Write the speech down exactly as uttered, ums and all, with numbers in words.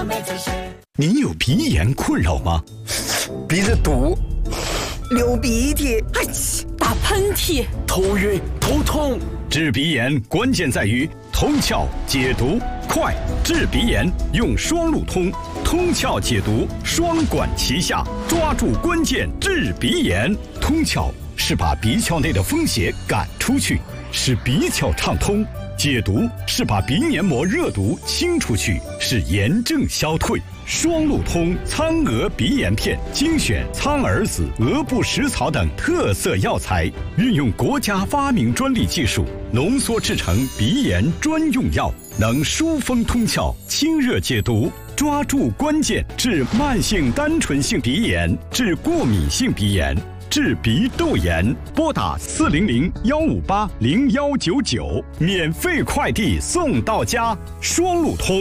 你有鼻炎困扰吗？ 鼻子堵， 流鼻涕， 哎呀，打喷嚏， 头晕头痛。 治鼻炎关键在于通窍解毒快，治鼻炎用双路通，通窍解毒双管齐下，抓住关键治鼻炎。通窍是把鼻窍内的风邪赶出去，使鼻窍畅通；解毒是把鼻黏膜热毒清出去，使炎症消退。双路通苍蛾鼻炎片精选苍耳子、鹅不食草等特色药材，运用国家发明专利技术浓缩制成鼻炎专用药，能疏风通窍、清热解毒，抓住关键治慢性单纯性鼻炎、治过敏性鼻炎、治鼻窦炎。拨打四零零幺五八零幺九九，免费快递送到家。双路通。